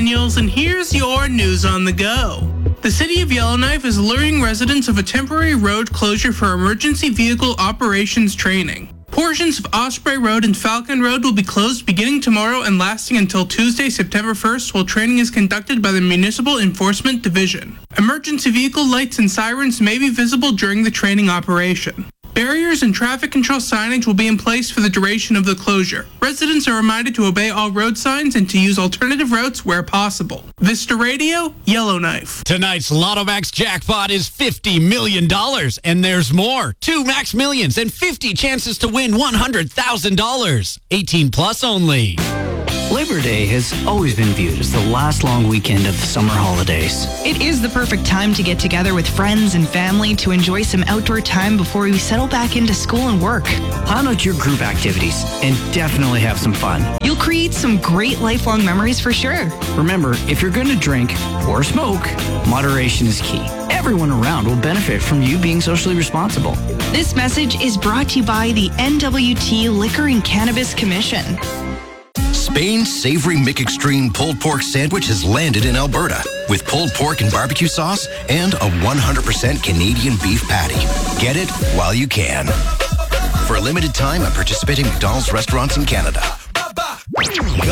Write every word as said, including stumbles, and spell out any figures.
Daniels, and here's your news on the go. The city of Yellowknife is alerting residents of a temporary road closure for emergency vehicle operations training. Portions of Osprey Road and Falcon Road will be closed beginning tomorrow and lasting until Tuesday, September first, while training is conducted by the Municipal Enforcement Division. Emergency vehicle lights and sirens may be visible during the training operation. Barriers and traffic control signage will be in place for the duration of the closure. Residents are reminded to obey all road signs and to use alternative routes where possible. Vista Radio, Yellowknife. Tonight's Lotto Max jackpot is fifty million dollars, and there's more. Two Max Millions and fifty chances to win one hundred thousand dollars. eighteen plus only. Labor Day has always been viewed as the last long weekend of the summer holidays. It is the perfect time to get together with friends and family to enjoy some outdoor time before we settle back into school and work. Plan out your group activities and definitely have some fun. You'll create some great lifelong memories for sure. Remember, if you're going to drink or smoke, moderation is key. Everyone around will benefit from you being socially responsible. This message is brought to you by the N W T Liquor and Cannabis Commission. Spain's savory McExtreme pulled pork sandwich has landed in Alberta with pulled pork and barbecue sauce and a one hundred percent Canadian beef patty. Get it while you can. For a limited time at participating McDonald's restaurants in Canada.